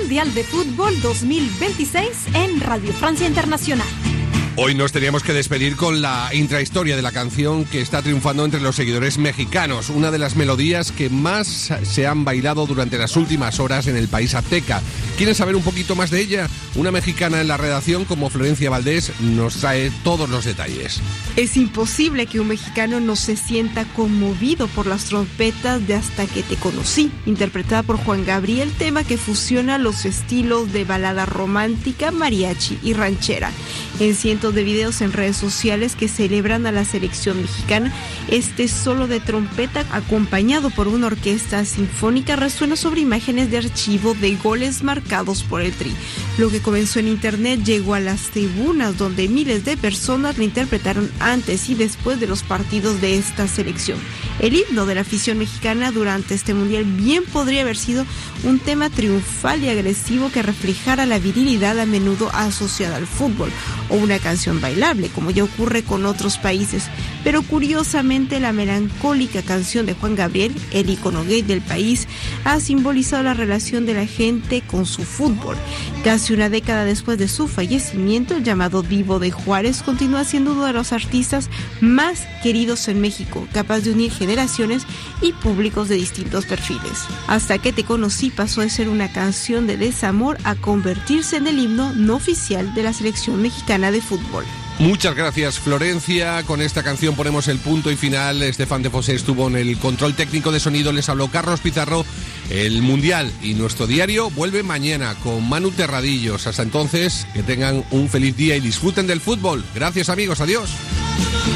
Mundial de Fútbol 2026 en Radio Francia Internacional. Hoy nos teníamos que despedir con la intrahistoria de la canción que está triunfando entre los seguidores mexicanos, una de las melodías que más se han bailado durante las últimas horas en el país azteca. ¿Quieren saber un poquito más de ella? Una mexicana en la redacción como Florencia Valdés nos trae todos los detalles. Es imposible que un mexicano no se sienta conmovido por las trompetas de Hasta que te conocí, interpretada por Juan Gabriel, tema que fusiona los estilos de balada romántica, mariachi y ranchera. En cientos de videos en redes sociales que celebran a la selección mexicana, este solo de trompeta acompañado por una orquesta sinfónica resuena sobre imágenes de archivo de goles marcados por el Tri. Lo que comenzó en internet llegó a las tribunas, donde miles de personas la interpretaron antes y después de los partidos de esta selección. El himno de la afición mexicana durante este mundial bien podría haber sido un tema triunfal y agresivo que reflejara la virilidad a menudo asociada al fútbol, o una canción bailable, como ya ocurre con otros países. Pero curiosamente, la melancólica canción de Juan Gabriel, el ícono gay del país, ha simbolizado la relación de la gente con su fútbol. Casi una década después de su fallecimiento, el llamado Divo de Juárez continúa siendo uno de los artistas más queridos en México, capaz de unir generaciones y públicos de distintos perfiles. Hasta que te conocí pasó de ser una canción de desamor a convertirse en el himno no oficial de la selección mexicana de fútbol. Muchas gracias, Florencia. Con esta canción ponemos el punto y final. Estefan de Fosé estuvo en el control técnico de sonido. Les habló Carlos Pizarro. El Mundial y nuestro diario vuelve mañana con Manu Terradillos. Hasta entonces, que tengan un feliz día y disfruten del fútbol. Gracias, amigos. Adiós.